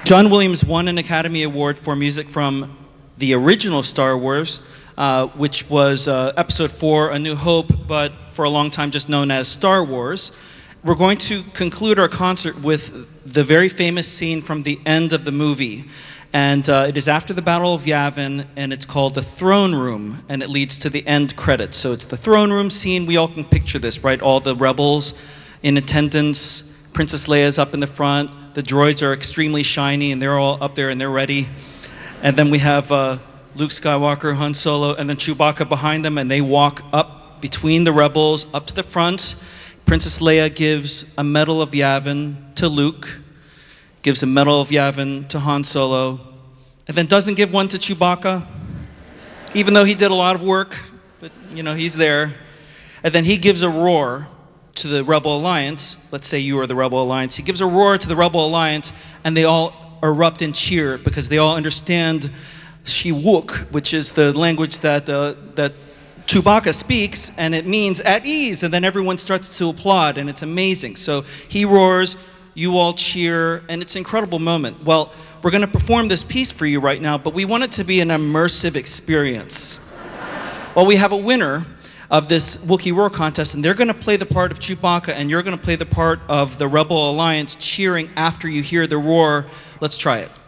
John Williams won an Academy Award for music from the original Star Wars, which was Episode 4, A New Hope, but for a long time just known as Star Wars. We're going to conclude our concert with the very famous scene from the end of the movie. And it is after the Battle of Yavin, and it's called the Throne Room, and it leads to the end credits. So it's the Throne Room scene. We all can picture this, right? All the rebels in attendance, Princess Leia's up in the front, the droids are extremely shiny, and they're all up there and they're ready. And then we have Luke Skywalker, Han Solo, and then Chewbacca behind them, and they walk up between the rebels, up to the front. Princess Leia gives a Medal of Yavin to Luke, gives a Medal of Yavin to Han Solo, and then doesn't give one to Chewbacca, even though he did a lot of work, but you know, he's there. And then he gives a roar to the Rebel Alliance. Let's say you are the Rebel Alliance. He gives a roar to the Rebel Alliance, and they all erupt and cheer because they all understand She-Wook, which is the language that Chewbacca speaks, and it means at ease, and then everyone starts to applaud, and it's amazing. So he roars, you all cheer, and it's an incredible moment. Well, we're going to perform this piece for you right now, but we want it to be an immersive experience. Well, we have a winner of this Wookiee Roar contest, and they're going to play the part of Chewbacca, and you're going to play the part of the Rebel Alliance cheering after you hear the roar. Let's try it.